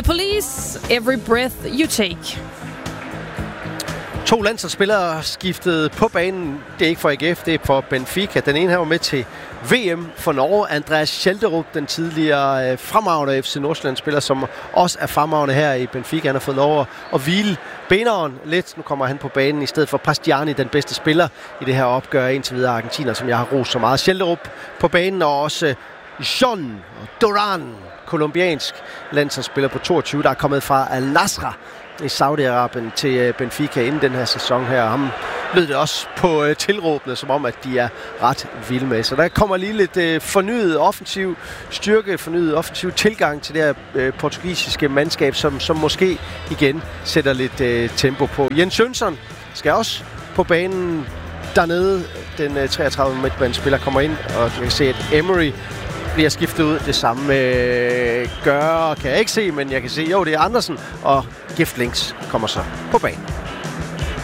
Police, Every Breath You Take. 2 landsholdsspillere skiftede på banen. Det er ikke for AGF, det er for Benfica. Den ene her var med til VM for Norge. Andreas Schelderup, den tidligere fremragende FC Nordsjælland-spiller, som også er fremragende her i Benfica. Han har fået lov at hvile beneren lidt. Nu kommer han på banen i stedet for Pastiani, den bedste spiller i det her opgør indtil videre argentiner, som jeg har rost så meget. Schelderup på banen, og også John Duran, kolumbiansk landsholdsspiller på 22, der er kommet fra Al-Nassr i Saudi-Arabien til Benfica inden den her sæson her. Ham lød det også på tilråbene, som om, at de er ret vilde med. Så der kommer lige lidt fornyet offensiv styrke, fornyet offensiv tilgang til det her portugisiske mandskab, som måske igen sætter lidt tempo på. Jens Jønsson skal også på banen dernede. Den 33 midtbanespiller kommer ind, og du kan se, at Emery bliver skiftet ud. Det samme gør kan jeg ikke se, men jeg kan se, jo, det er Andersen, og Gift Links kommer så på banen.